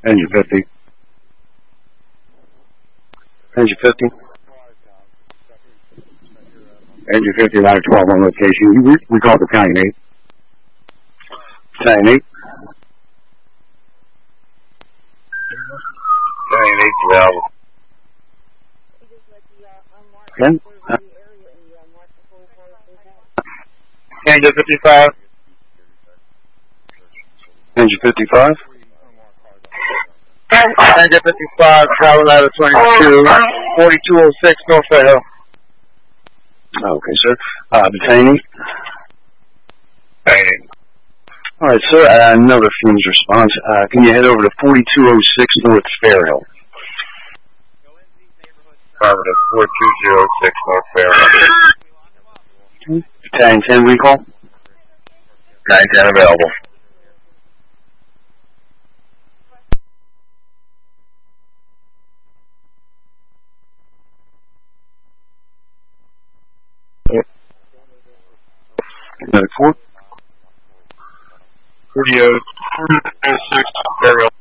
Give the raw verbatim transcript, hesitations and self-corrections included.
Engine fifty. Engine fifty. Engine fifty, ladder twelve on location. You re- recall the Battalion eight. Battalion eight. Battalion eight, available. Ken? Engine fifty-five. Engine fifty-five. Engine fifty-five, travel ladder twenty-two, forty-two oh six North Hill. Okay, sir. Uh, Battalion eight. Battalion eight. All right, sir. Uh, another Fumes response. Uh, can you head over to forty-two oh six North Fairhill? Affirmative, forty-two oh six North Fairhill. Battalion ten recall. nine ten available. Another four. forty oh six Fairhill.